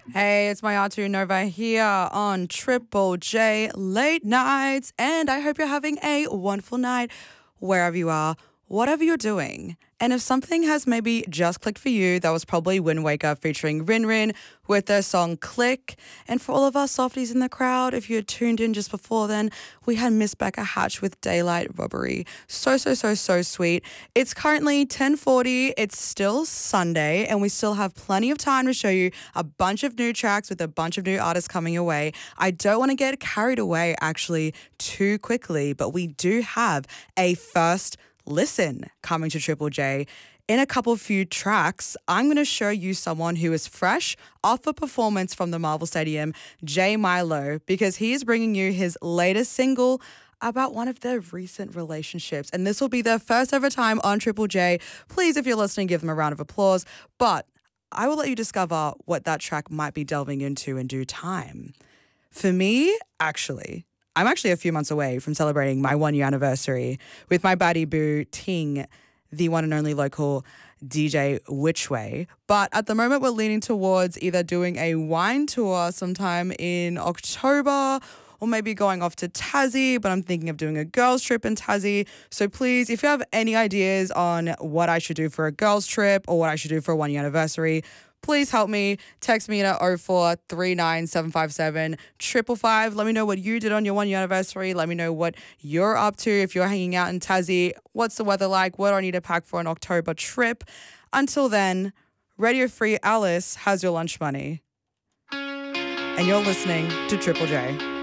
Hey, it's Mayatu Nova here on Triple J Late Nights, and I hope you're having a wonderful night wherever you are, whatever you're doing. And if something has maybe just clicked for you, that was probably Wind Waker featuring Rin Rin with their song Click. And for all of our softies in the crowd, if you had tuned in just before then, we had Miss Becca Hatch with Daylight Robbery. So sweet. It's currently 10:40. It's still Sunday, and we still have plenty of time to show you a bunch of new tracks with a bunch of new artists coming your way. I don't want to get carried away actually too quickly, but we do have a first listen coming to Triple J. In a couple few tracks, I'm going to show you someone who is fresh off a performance from the Marvel Stadium, Jay Milo, because he is bringing you his latest single about one of their recent relationships. And this will be their first ever time on Triple J. Please, if you're listening, give them a round of applause. But I will let you discover what that track might be delving into in due time. For me, I'm actually a few months away from celebrating my 1 year anniversary with my baddie boo, Ting, the one and only local DJ Whichway. But at the moment, we're leaning towards either doing a wine tour sometime in October or maybe going off to Tassie, but I'm thinking of doing a girls trip in Tassie. So please, if you have any ideas on what I should do for a girls trip or what I should do for a 1 year anniversary, please help me. Text me at 0439 757 555. Let me know what you did on your 1 year anniversary. Let me know what you're up to. If you're hanging out in Tassie, what's the weather like? What do I need to pack for an October trip? Until then, Radio Free Alice has your lunch money. And you're listening to Triple J.